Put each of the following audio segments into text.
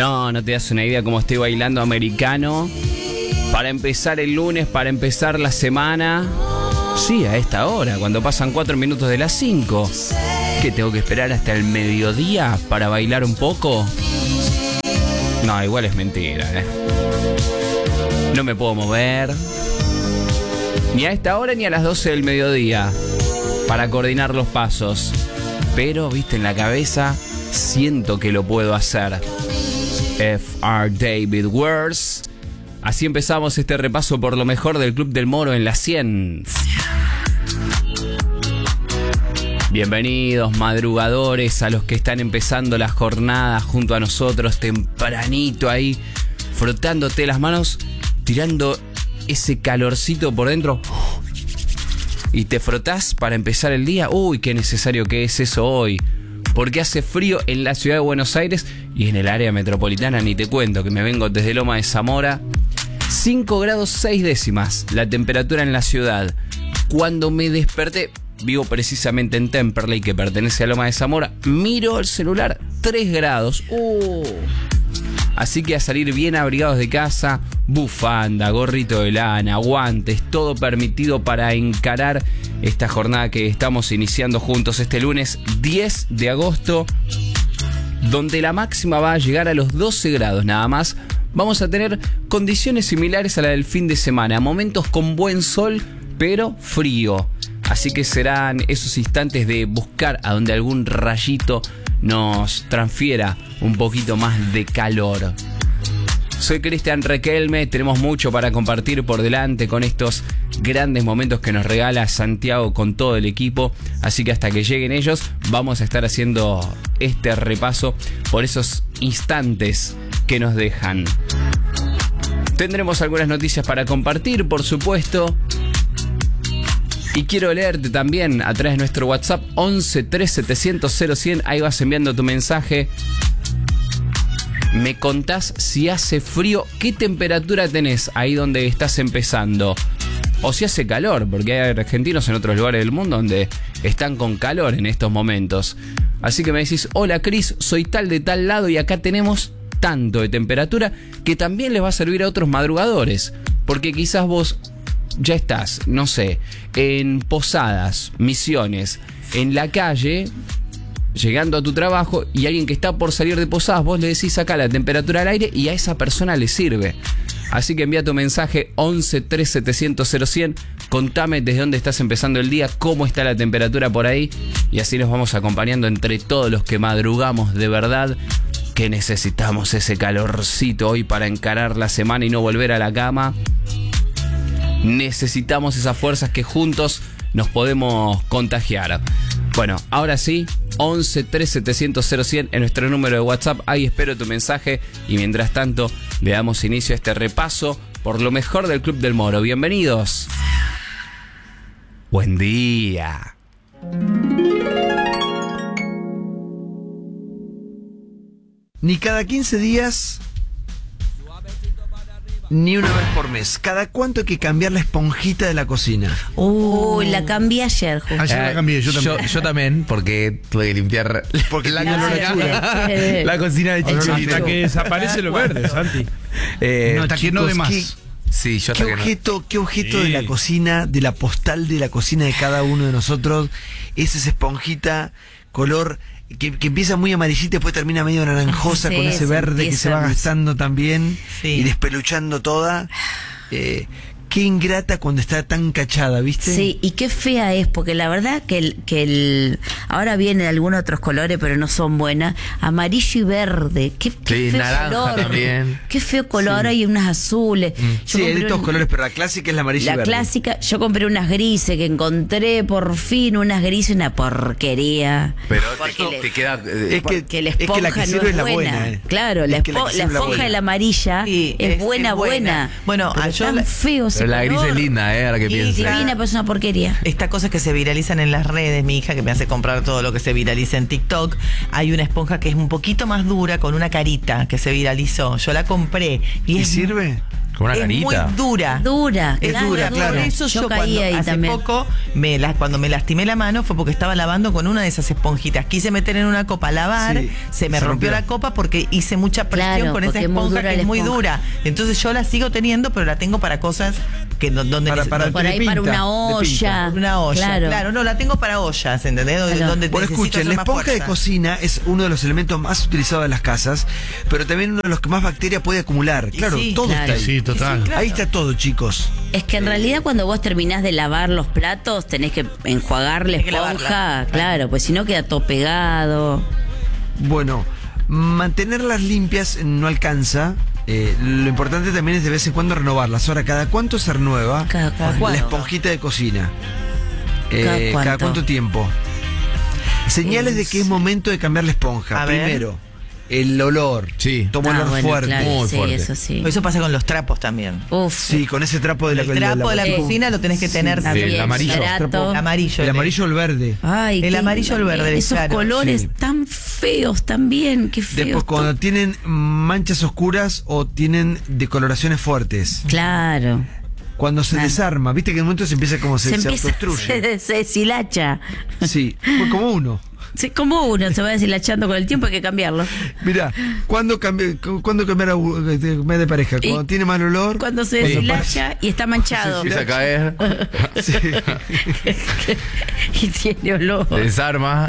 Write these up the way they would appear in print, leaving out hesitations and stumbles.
No te das una idea cómo estoy bailando americano. Para empezar el lunes, para empezar la semana. Sí, a esta hora, cuando pasan 4 minutos de las 5. ¿Qué, tengo que esperar hasta el mediodía para bailar un poco? No, igual es mentira, No me puedo mover. Ni a esta hora ni a las 12 del mediodía. Para coordinar los pasos. Pero, viste, en la cabeza siento que lo puedo hacer. F.R. David Words. Así empezamos este repaso por lo mejor del Club del Moro en la 100. Bienvenidos madrugadores, a los que están empezando la jornada junto a nosotros tempranito ahí, frotándote las manos, tirando ese calorcito por dentro. Y te frotás para empezar el día. Uy, qué necesario que es eso hoy. Porque hace frío en la ciudad de Buenos Aires y en el área metropolitana, ni te cuento, que me vengo desde Loma de Zamora. 5 grados 6 décimas la temperatura en la ciudad. Cuando me desperté, vivo precisamente en Temperley, que pertenece a Loma de Zamora, miro el celular, 3 grados. Así que a salir bien abrigados de casa, bufanda, gorrito de lana, guantes, todo permitido para encarar esta jornada que estamos iniciando juntos este lunes 10 de agosto, donde la máxima va a llegar a los 12 grados nada más. Vamos a tener condiciones similares a la del fin de semana, momentos con buen sol, pero frío. Así que serán esos instantes de buscar a donde algún rayito nos transfiera un poquito más de calor. Soy Cristian Requelme, tenemos mucho para compartir por delante con estos grandes momentos que nos regala Santiago con todo el equipo. Así que hasta que lleguen ellos, vamos a estar haciendo este repaso por esos instantes que nos dejan. Tendremos algunas noticias para compartir, por supuesto. Y quiero leerte también a través de nuestro WhatsApp 11 3 700 0100. Ahí vas enviando tu mensaje. Me contás si hace frío, qué temperatura tenés ahí donde estás empezando. O si hace calor, porque hay argentinos en otros lugares del mundo donde están con calor en estos momentos. Así que me decís, hola Cris, soy tal de tal lado y acá tenemos tanto de temperatura, que también les va a servir a otros madrugadores. Porque quizás vos ya estás, no sé, en Posadas, Misiones, en la calle, llegando a tu trabajo, y alguien que está por salir de Posadas, vos le decís acá la temperatura al aire y a esa persona le sirve. Así que envía tu mensaje 11 3 700 0100. Contame desde dónde estás empezando el día, cómo está la temperatura por ahí, y así nos vamos acompañando entre todos los que madrugamos de verdad, que necesitamos ese calorcito hoy para encarar la semana y no volver a la cama. Necesitamos esas fuerzas que juntos nos podemos contagiar. Bueno, ahora sí, 11 3 700 0100 en nuestro número de WhatsApp. Ahí espero tu mensaje y mientras tanto le damos inicio a este repaso por lo mejor del Club del Moro. Bienvenidos. Buen día. Ni cada 15 días, ni una vez por mes. ¿Cada cuánto hay que cambiar la esponjita de la cocina? La cambié ayer. Ayer la cambié, yo también. Yo también, porque tuve que limpiar la cocina de Chichito. Hasta que desaparece lo verde, Santi. Hasta que no de más. Sí, yo ¿Qué objeto de la cocina, de la postal de la cocina de cada uno de nosotros es esa esponjita color que empieza muy amarillita y después termina medio naranjosa, con ese verde que se va gastando también y despeluchando toda? Qué ingrata cuando está tan cachada, ¿viste? Sí, y qué fea es, porque la verdad que ahora vienen algunos otros colores, pero no son buenas. Amarillo y verde. Qué feo naranja color. También. Qué feo color, hay unas azules. Sí, hay de estos colores, pero la clásica es la amarilla y verde. La clásica, yo compré unas grises que encontré por fin, unas grises, una porquería. Pero te queda... que la esponja la que no es la buena. Claro, la esponja de la amarilla es buena. Bueno, yo tan feo. Pero la gris es linda, ahora que pienso. Divina, pues es una porquería. Estas cosas que se viralizan en las redes, mi hija que me hace comprar todo lo que se viraliza en TikTok, hay una esponja que es un poquito más dura con una carita que se viralizó. Yo la compré. ¿Y sirve? Con una es carita. muy dura. Dura, Es dura, claro. Por eso yo caí ahí hace también. poco, cuando me lastimé la mano, fue porque estaba lavando con una de esas esponjitas. Quise meter en una copa a lavar, Sí, se me se rompió rompió. la copa porque hice mucha presión Claro, con esa porque es muy esponja dura que la es muy esponja. dura. Entonces yo la sigo teniendo, pero la tengo para cosas que donde Para Por ahí para una olla. una olla. Claro. Claro, no, la tengo para ollas, ¿entendés? Claro. Donde Bueno, necesito escuchen, hacer la más esponja de fuerza. cocina es uno de los elementos más utilizados en las casas, pero también uno de los que más bacteria puede acumular. Y Claro, sí, todo claro. está ahí. Sí, total. claro. Ahí está todo, chicos. Es que en realidad cuando vos terminás de lavar los platos tenés que enjuagar la Tenés que esponja, lavarla. claro, pues si no queda todo pegado. Bueno, mantenerlas limpias no alcanza. Lo importante también es de vez en cuando renovarlas. Ahora, ¿cada cuánto se renueva Cada cuánto. la esponjita de cocina? ¿Cada cuánto? ¿Cada cuánto tiempo? Señales de que es momento de cambiar la esponja. A ver. Primero, el olor. Sí. Toma olor bueno, fuerte. claro, muy sí, fuerte. eso sí. Eso pasa con los trapos también. Uf, Sí, con ese trapo de la El trapo de la Sí. cocina lo tenés que tener también, el amarillo. barato. El amarillo. El amarillo o el verde. Ay, El qué- amarillo o el verde, Esos claro, colores sí. tan feos también, qué feos. Después, cuando tienen manchas oscuras o tienen decoloraciones fuertes. Claro. Cuando se Ah. desarma, viste que en un momento se empieza como se empieza, autodestruye. se deshilacha. Sí, como uno. Sí, como uno se va deshilachando con el tiempo, hay que cambiarlo. Mira, ¿cuándo cambiar de pareja? Y Cuando tiene mal olor. Cuando se deshilacha y está manchado. Empieza a caer, Sí. Y tiene olor. se desarma.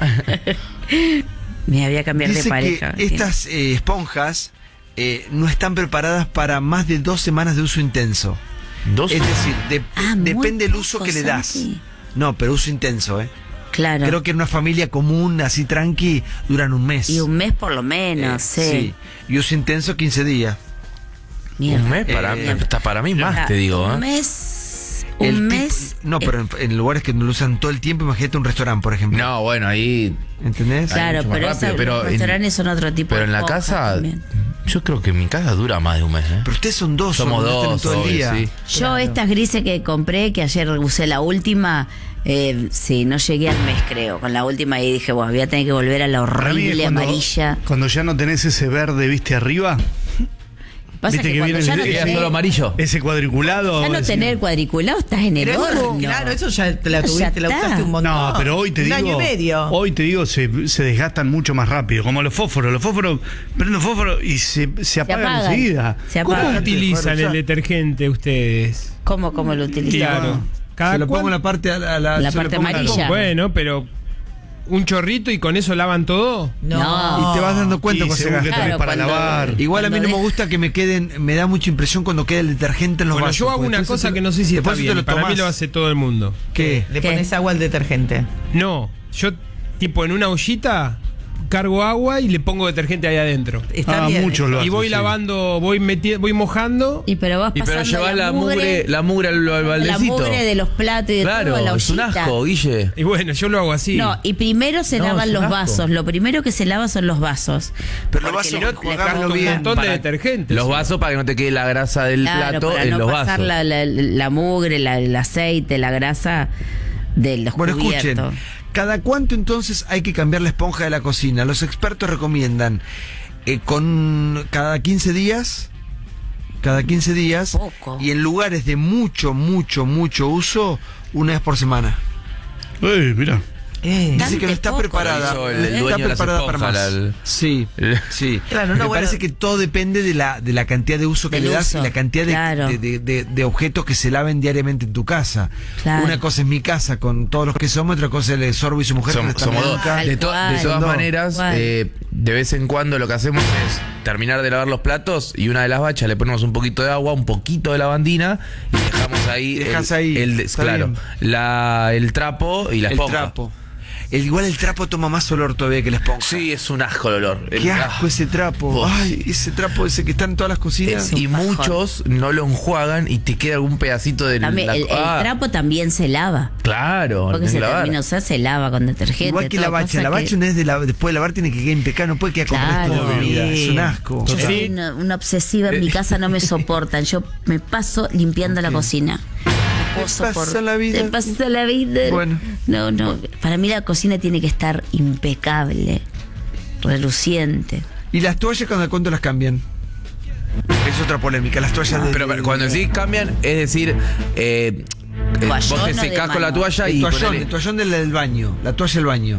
Me había cambiado de Dice pareja. que estas esponjas no están preparadas para más de 2 semanas de uso intenso. Dos. Es decir, Muy depende del uso poco, que le das. Santi. No, pero uso intenso, Claro. Creo que en una familia común, así tranqui, duran un mes. Y un mes por lo menos, sí. Y uso intenso 15 días. Mierda. Un mes hasta para mí más, te digo. Un ¿eh? mes. El Un tip- mes. No, pero en lugares que no lo usan todo el tiempo, imagínate un restaurante, por ejemplo. No, bueno, ahí. ¿Entendés? Claro, mucho más pero, rápido, pero los restaurantes son otro tipo Pero de en la esponjas casa, también. yo creo que en mi casa dura más de un mes. Pero ustedes son dos, Somos no están dos, todo el obvio, día. sí. Yo estas grises que compré, que ayer usé la última, sí, no llegué al mes creo, con la última y dije, bueno, voy a tener que volver a la Para mí es horrible amarilla. Cuando ya no tenés ese verde, viste, arriba, Pasa viste que que cuando viene ya no el- Queda tenés, solo amarillo. ese cuadriculado. ya no ese- tener cuadriculado, estás en el Pero eso, horno. claro, eso ya te la Ya tuviste, la está. usaste un montón. No, pero hoy te un digo. año y medio. Hoy te digo, se desgastan mucho más rápido. Como los fósforos. Los fósforos, prendo fósforo y se apagan apagan. enseguida. Se ¿Cómo apaga. utilizan el detergente ustedes? ¿Cómo lo utilizan? Claro. Se lo pongo en cuánto- la parte, La se lo parte pongo en la amarilla. toma. Bueno, pero un chorrito y con eso lavan todo. No. Y te vas dando cuenta Y cuando se según que gasta. tenés para cuando- lavar. Igual a mí no Cuando me gusta que me queden, me da mucha impresión cuando queda el detergente en los Bueno, vasos. yo hago porque una entonces cosa te que lo- no sé si está después te bien. lo Para mí tomás. lo hace todo el mundo. ¿Qué? Le ¿Qué? pones agua al detergente. No, yo tipo en una ollita cargo agua y le pongo detergente ahí adentro. Está Ah, bien. muchos lo Y hacen, voy sí. lavando, voy mojando. Y pero vas Y pero pasando llevas la mugre al la baldecito. mugre de los platos y de Claro, todo a la es un ollita. asco, Guille. Y bueno, yo lo hago así. No, y primero se No, lavan es un los asco. vasos. Lo primero que se lava son los vasos. Pero los Porque vasos le- hay que le jugarlo pongo un bien. montón de detergentes. Los vasos para que no te quede la grasa del Claro, plato para en no los pasar vasos. la mugre, el aceite, la grasa de los Bueno, escuchen, cubiertos. ¿cada cuánto entonces hay que cambiar la esponja de la cocina? Los expertos recomiendan cada 15 días, Poco. y en lugares de mucho uso, una vez por semana. Mira. Dice Bastante que no está poco. preparada. Eso, el no está dueño de las preparada para esponjas, más. Sí, sí. Claro, no, Me bueno. parece que todo depende de la cantidad de uso que Del le das uso, y la cantidad claro. de objetos que se laven diariamente en tu casa. Claro. Una cosa es mi casa con todos los que somos, otra cosa es el Sorbo y su mujer. que no están Somos dos. nunca. Tal De cual. todas No. maneras, Cual. de vez en cuando lo que hacemos es terminar de lavar los platos y una de las bachas le ponemos un poquito de agua, un poquito de lavandina y dejamos ahí, Dejás ahí, está claro, bien. el trapo y la El esponja. trapo. Igual el trapo toma más olor todavía que la esponja. Sí, es un asco el olor. Qué asco ese trapo. Vos. Ay, ese trapo ese que está en todas las cocinas. Y un bajón. muchos no lo enjuagan y te queda algún pedacito de También, el trapo también se lava. Claro, Porque tenés se que lavar. termina de usar, se lava con detergente. Igual que la todo, bacha. cosa La bacha que- una vez después de lavar tiene que quedar impecable. No puede quedar con Claro. resto de vida. Es un asco. Yo soy Sí. una obsesiva en mi casa, no me soportan. Yo me paso limpiando la cocina. No puedo pasa la vida. Te pasa la vida. Bueno. No. Para mí la cocina tiene que estar impecable, reluciente. ¿Y las toallas cada cuánto las cambian? Es otra polémica, las toallas de... Pero cuando decís cambian, es decir, vos Toallón te o de secás con la mano. toalla y el toallón del baño, la toalla del baño.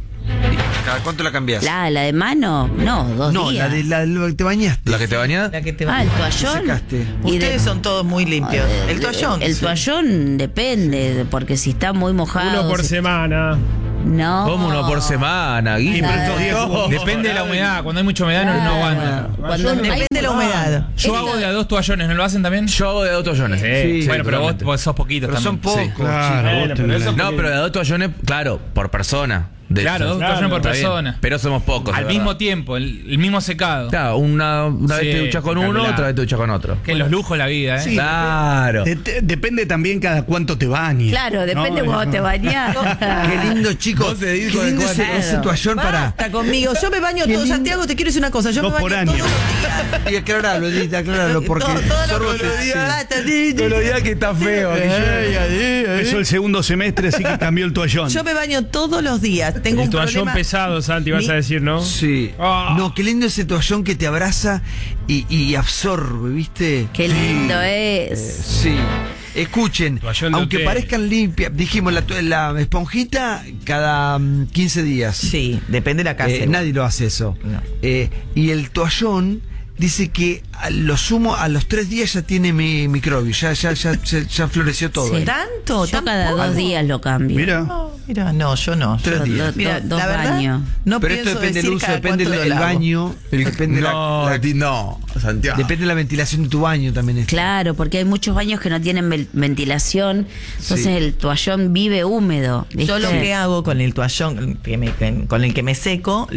¿Cada cuánto la cambiás? La de mano, no, 2 No, días. la que te bañaste. ¿La que te bañás? La que te Ah, el toallón. secaste. Ustedes son todos muy limpios. El toallón. El toallón depende, porque si está muy mojado. Uno por semana. No. ¿Cómo uno por semana, Guille? pero estos días No. Depende de la humedad. Cuando hay mucha humedad no aguanta. Cuando Depende de la humedad. Yo hago de a 2 toallones, ¿no lo hacen también? Yo hago de 2 toallones. Sí, Bueno, pero totalmente. vos sos poquitos Pero son también. pocos. Claro, Bueno, vos pero tenés eso- la- No, pero de 2 toallones, claro, por persona. De Claro, hecho. 2 toallones por Está bien. persona. Pero somos pocos. Al de mismo verdad. tiempo, el mismo secado. Claro, una vez Sí, te duchas con uno, espectacular. otra vez te duchas con otro. Que los lujos de la vida, ¿eh? Sí. Claro. Depende también cada cuánto te bañes. Claro, depende No, cuando te bañás. Qué lindo, chicos. Vos te digo Qué de lindo cuándo. ese toallón para... Basta conmigo. Yo me baño Qué todo. lindo. Santiago, te quiero decir una cosa. Yo 2 me por baño año. todos los días. Y aclaralo, Edith, aclaralo, porque... Todos Sorbo los te- días. sí. Basta, sí, sí. Todos los días que está feo. Empezó el segundo semestre, así que cambió el toallón. Yo me baño todos los días. Tengo El un toallón problema. pesado, Santi, vas a decir, ¿no? Sí. Ah. No, qué lindo ese toallón que te abraza y absorbe, ¿viste? Qué lindo es. Sí. Escuchen, Toallón de aunque hotel. parezcan limpias, dijimos la esponjita cada 15 días. Sí, depende de la casa. Nadie lo hace eso. No. Y el toallón dice que a lo sumo a los 3 días ya tiene microbios, ya floreció todo. Sí. ¿Tanto? Yo ¿Tan cada poco? 2 días lo cambio. Mira. Mira, no, yo no. 3 días. Mira, Dos la verdad, baños. no Pero esto pienso depende del decir uso, cada depende cuánto del lo lavo. baño, depende No, Santiago. depende de la ventilación de tu baño también. Claro, porque hay muchos baños que no tienen ventilación, entonces Sí. el toallón vive húmedo. ¿viste? Yo lo que hago con el toallón con el que me seco,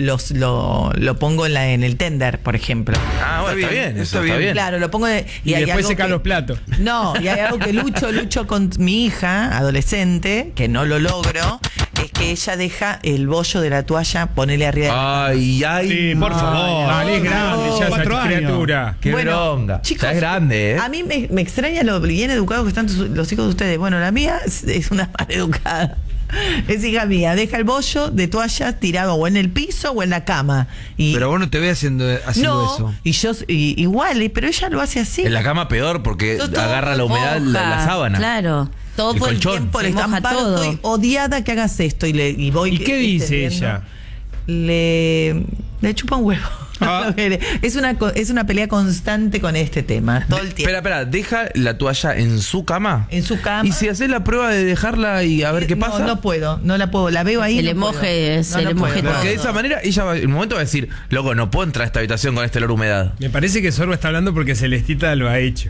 lo pongo en el tender, por ejemplo. Ah, bueno, está bien. Eso está está bien. bien. Claro, lo pongo Y hay después algo secar que- los platos. No, y hay algo que lucho con mi hija, adolescente, que no lo logro, es que ella deja el bollo de la toalla, ponele arriba. Ay, Sí, por favor. Vale, es grande ya 4 esa años. criatura. Qué bronca. Chicos, Ya es grande, ¿eh? A mí me extraña lo bien educados que están los hijos de ustedes. Bueno, la mía es una maleducada. Es hija mía, deja el bollo de toalla tirado o en el piso o en la cama. Y Pero vos no te ves haciendo no, eso. y yo igual, pero ella lo hace así. En la cama peor porque Yo todo agarra la humedad Moja, la sábana. Claro. Todo el colchón. tiempo le Se moja están todo. estoy odiada que hagas esto y voy. ¿Y qué dice viendo. ella? Le chupa un huevo. Ah. Es una pelea constante con este tema, todo el tiempo. Espera, deja la toalla en su cama. En su cama. Y si haces la prueba de dejarla y a ver qué pasa. No puedo, no la puedo, la veo ahí. Se no le puedo. moje, se le moje puedo. Porque de esa manera ella en un momento va a decir, loco, no puedo entrar a esta habitación con este olor a humedad. Me parece que Sorbo está hablando porque Celestita lo ha hecho.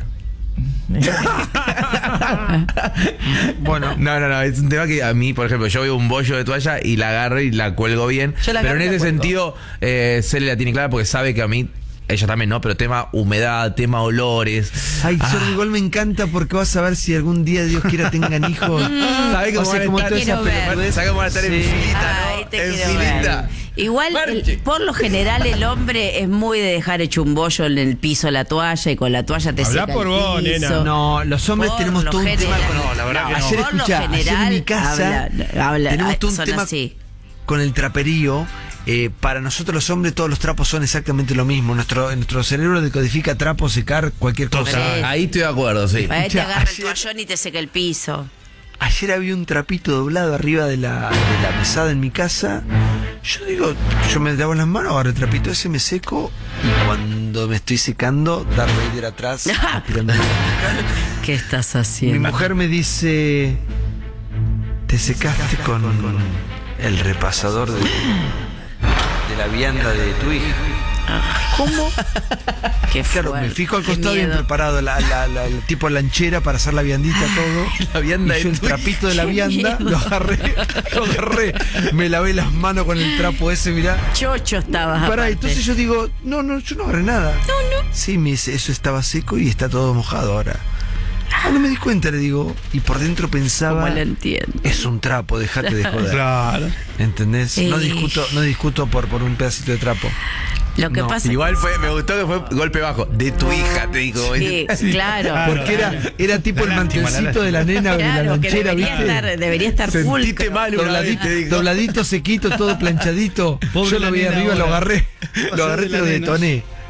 Bueno, No, es un tema que a mí, por ejemplo, yo veo un bollo de toalla y la agarro y la cuelgo bien. Yo la pero en agarro y ese la cuelgo. sentido, Cele la tiene clara porque sabe que a mí, ella también no, pero tema humedad, tema olores. ay, Sorbo, igual me encanta porque vas a ver si algún día Dios quiera tengan hijos. ¿Sabe cómo O sea, van a como estar? toda esa Quiero ver. pelotudez. ¿Sabe cómo van a estar en Sí. filita, Ay, no? te En quiero ver. filita. Igual, Marche. por lo general, el hombre es muy de dejar hecho un bollo en el piso la toalla y con la toalla te Hablá seca por el vos, piso. nena. No, los hombres Por tenemos lo todo un tema general. con No, la verdad que no. Ayer Por lo escuchá, ayer en general, mi casa tenemos todo un son tema así. con el traperío. Para nosotros los hombres todos los trapos son exactamente lo mismo. Nuestro cerebro decodifica trapo, secar, cualquier cosa. Sí. Ahí estoy de acuerdo, sí. Para te Escuchá, agarra el ayer- toallón y te seca el piso. Ayer había un trapito doblado arriba de la mesada en mi casa. Yo digo, yo me lavo las manos, agarro el trapito ese, me seco y cuando me estoy secando, Darth Vader atrás. tirando. ¿Qué estás Mi haciendo? mujer me dice, te secaste con el repasador de la vianda de tu hija. ¿Cómo? Qué Claro, fuerte, me fijo al qué costado bien miedo. preparado, el tipo lanchera para hacer la viandita, todo. La vianda y yo de el tu trapito de la Qué vianda, miedo. lo agarré, me lavé las manos con el trapo ese, mirá. Chocho estabas. Pará, aparte. entonces yo digo, no, yo no agarré nada. No. Sí, me dice, eso estaba seco y está todo mojado ahora. Ah, no me di cuenta, le digo. Y por dentro pensaba, ¿Cómo lo entiendo? es un trapo, dejate de joder. Claro. ¿Entendés? No Sí. discuto por un pedacito de trapo. Lo que No, pasa Igual me gustó que fue golpe bajo. De tu hija, te digo. Sí, claro. Porque era tipo el mantelcito de la nena de la Claro, que lanchera, debería estar full. Sentiste mal una vez, te digo. Dobladito, sequito, todo planchadito. Pobre Yo lo la vi nena arriba, ahora. lo agarré, Pasó de y la lo nena. detoné.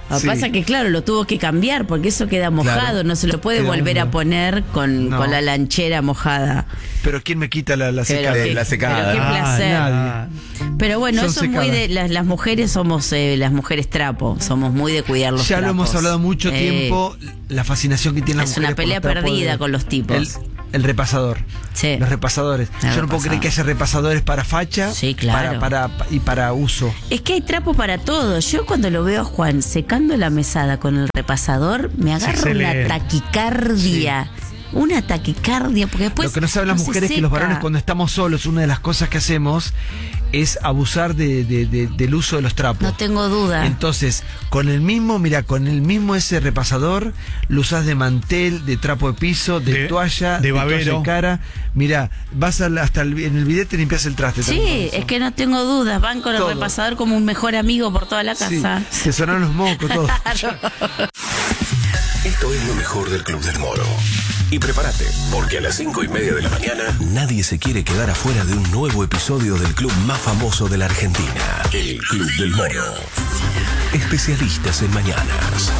Lo que pasa es que, claro, lo tuvo que cambiar porque eso queda mojado. Claro. No se lo puede Queda volver a húmedo. poner con la lanchera mojada. Pero ¿quién me quita la Pero secada? qué- la secada. pero qué placer. nadie. Pero bueno, Son eso es muy secadas. de las mujeres, somos las mujeres trapo, somos muy de cuidar los Ya trapos. lo hemos hablado mucho tiempo, la fascinación que tienen las es mujeres una por pelea los trapos perdida con los tipos. El repasador. Sí. Los repasadores. Yo no puedo creer que haya repasadores para facha. Sí, claro. Y para uso. Es que hay trapo para todo. Yo cuando lo veo a Juan secando la mesada con el repasador, me agarro una excelente. taquicardia. Una taquicardia, porque después. Lo que no saben las se mujeres es que los seca. varones cuando estamos solos, una de las cosas que hacemos es abusar del uso de los trapos. No tengo duda. Entonces, con el mismo ese repasador, lo usás de mantel, de trapo de piso, de toalla, de toalla babero. de cara. Mira, vas en el bidet te limpias el traste. Sí, es que no tengo dudas. Van con el Todo. repasador como un mejor amigo por toda la Sí, casa. te sonaron los mocos, todo. Esto es lo mejor del Club del Moro. Y prepárate, porque a las 5:30 de la mañana nadie se quiere quedar afuera de un nuevo episodio del club más famoso de la Argentina, el Club del Moro. Especialistas en mañanas.